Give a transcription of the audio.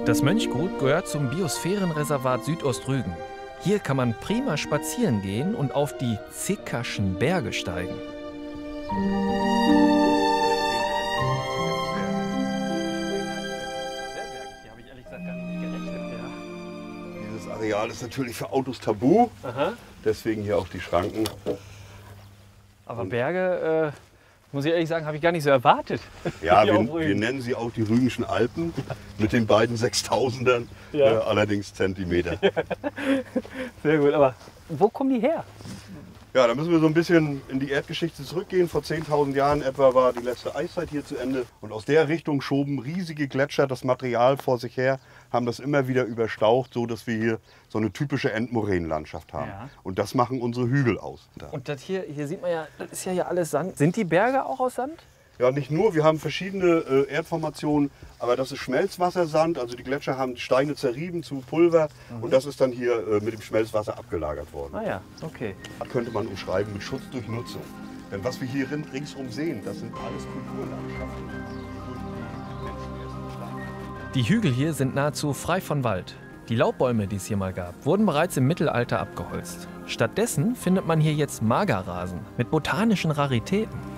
Das Mönchgut gehört zum Biosphärenreservat Südostrügen. Hier kann man prima spazieren gehen und auf die Zickerschen Berge steigen. Dieses Areal ist natürlich für Autos tabu, deswegen hier auch die Schranken. Aber Berge, muss ich ehrlich sagen, habe ich gar nicht so erwartet. Ja, wir nennen sie auch die Rügenschen Alpen mit den beiden 6000ern, allerdings Zentimeter. Sehr gut, aber wo kommen die her? Ja, da müssen wir so ein bisschen in die Erdgeschichte zurückgehen. Vor 10.000 Jahren etwa war die letzte Eiszeit hier zu Ende. Und aus der Richtung schoben riesige Gletscher das Material vor sich her, haben das immer wieder überstaucht, so dass wir hier so eine typische Endmoränenlandschaft haben. Ja. Und das machen unsere Hügel aus. Und das hier sieht man ja, das ist ja hier alles Sand. Sind die Berge auch aus Sand? Ja, nicht nur, wir haben verschiedene Erdformationen, aber das ist Schmelzwassersand, also die Gletscher haben Steine zerrieben zu Pulver und das ist dann hier mit dem Schmelzwasser abgelagert worden. Ah ja, okay. Das könnte man umschreiben mit Schutz durch Nutzung. Denn was wir hier ringsum sehen, das sind alles Kulturlandschaften. Die Hügel hier sind nahezu frei von Wald. Die Laubbäume, die es hier mal gab, wurden bereits im Mittelalter abgeholzt. Stattdessen findet man hier jetzt Magerrasen mit botanischen Raritäten.